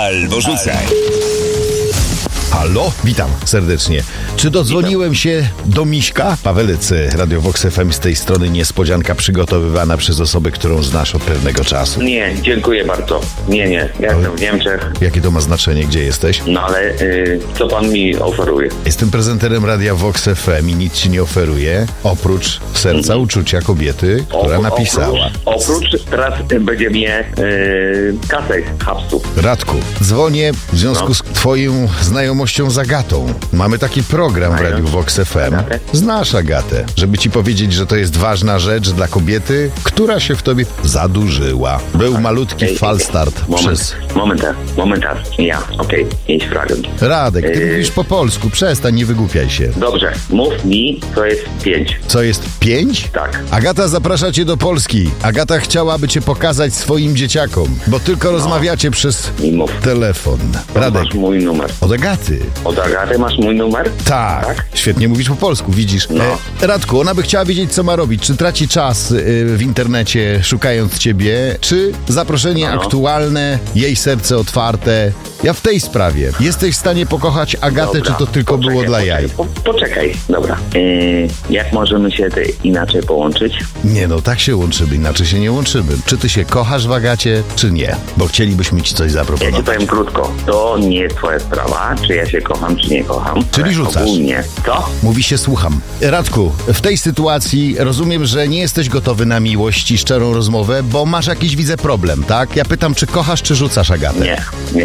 albo rzucaj. Halo, witam serdecznie. Czy dodzwoniłem się do Miśka? Pawelec, Radio Vox FM, z tej strony niespodzianka przygotowywana przez osobę, którą znasz od pewnego czasu. Nie, dziękuję bardzo. Nie, ja jestem w Niemczech. Jakie to ma znaczenie, gdzie jesteś? No ale co pan mi oferuje? Jestem prezenterem Radia Vox FM i nic ci nie oferuję, oprócz serca uczucia kobiety, która napisała. Oprócz teraz będzie mnie kasę hapsu. Radku, dzwonię w związku z twoją znajomością z Agatą. Mamy taki program w Radiu Vox FM. Znasz Agatę, żeby ci powiedzieć, że to jest ważna rzecz dla kobiety, która się w tobie zadłużyła. Był malutki falstart przez... Momentar. Ja, okej, idź fragment. Radek, ty mówisz po polsku, przestań, nie wygłupiaj się. Dobrze, mów mi, co jest 5. Co jest 5? Tak. Agata zaprasza cię do Polski. Agata chciałaby cię pokazać swoim dzieciakom, bo tylko rozmawiacie przez I mów. telefon. Radek, Masz mój numer. od Agaty. Od Agaty masz mój numer? Tak, świetnie mówisz po polsku, widzisz. No. Radku, ona by chciała wiedzieć, co ma robić. Czy traci czas w internecie szukając ciebie, czy zaproszenie aktualne, jej serce otwarte. Ja w tej sprawie. Jesteś w stanie pokochać Agatę, Dobra, czy to tylko było dla jaj? Poczekaj, dobra. Jak możemy się inaczej połączyć? Nie no, tak się łączymy, inaczej się nie łączymy. Czy ty się kochasz w Agacie, czy nie? Bo chcielibyśmy ci coś Ja ci zaproponować. powiem krótko. To nie jest twoja sprawa, czy ja się kocham, czy nie kocham. Czyli Ale rzucasz. Ogólnie. Co? Mówi się słucham. Radku, w tej sytuacji rozumiem, że nie jesteś gotowy na miłość i szczerą rozmowę, bo masz jakiś, widzę, problem, tak? Ja pytam, czy kochasz, czy rzucasz Agatę? Nie.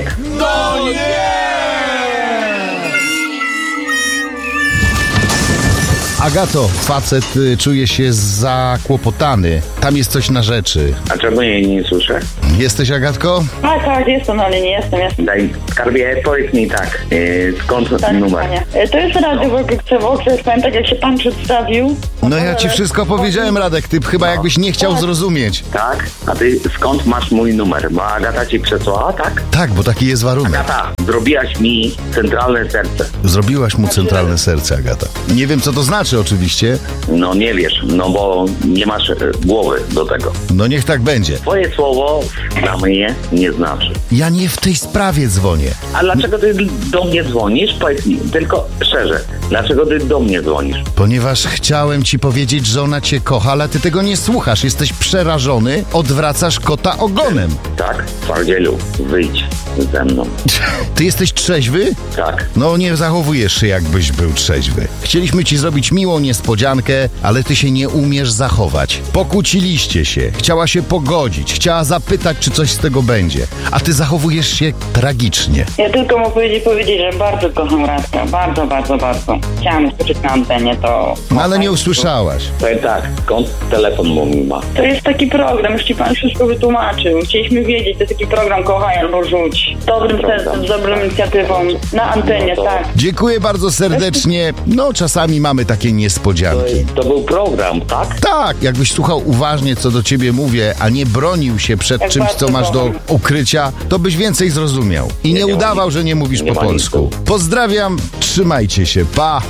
Agato, facet czuje się zakłopotany. Tam jest coś na rzeczy. A czego nie słyszę? Jesteś, Agatko? Tak, jestem, ale nie jestem. Daj, skarbie, powiedz mi tak. Skąd Tak, numer? panie. To jest Radio Vox FM, tak jak się pan przedstawił. No ja ci wszystko powiedziałem, Radek, ty chyba jakbyś nie chciał zrozumieć. Tak? A ty skąd masz mój numer? Bo Agata ci przesłała, tak? Tak, bo taki jest warunek. Agata, zrobiłaś mi centralne serce. Zrobiłaś mu centralne serce, Agata. Nie wiem, co to znaczy oczywiście. No nie wiesz, no bo nie masz głowy do tego. No niech tak będzie. Twoje słowo dla mnie nie znaczy. Ja nie w tej sprawie dzwonię. A dlaczego ty do mnie dzwonisz? Powiedz mi, tylko szczerze, dlaczego ty do mnie dzwonisz? Ponieważ chciałem ci powiedzieć, że ona cię kocha, ale ty tego nie słuchasz. Jesteś przerażony, odwracasz kota ogonem. Tak? Twardzielu, wyjdź ze mną. Ty jesteś trzeźwy? Tak. No nie zachowujesz się, jakbyś był trzeźwy. Chcieliśmy ci zrobić miłą niespodziankę, ale ty się nie umiesz zachować. Pokłóciliście się, chciała się pogodzić, chciała zapytać, czy coś z tego będzie, a ty zachowujesz się tragicznie. Ja tylko mu powiedzieć, że bardzo kocham Radka. Bardzo. Chciałam usłyszeć na antenie, to... No ale nie usłyszałaś. Powiem tak, skąd telefon mój ma? To jest taki program, już ci pan wszystko wytłumaczył. Chcieliśmy wiedzieć, to jest taki program Kochaj albo Rzuć. Z dobrym sercem, z dobrą inicjatywą. Na antenie, No to- tak. Dziękuję bardzo serdecznie. No czasami mamy takie niespodzianki. To był program, tak? Tak, jakbyś słuchał uważnie, co do ciebie mówię, a nie bronił się przed Jak czymś, bardzo co masz do kocham. ukrycia, to byś więcej zrozumiał. I nie nie udawał, ma że nie mówisz nie po ma polsku. nic. Pozdrawiam, trzymajcie się, pa!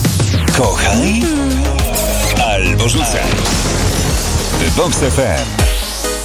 Kochaj albo rzucaj. Vox FM.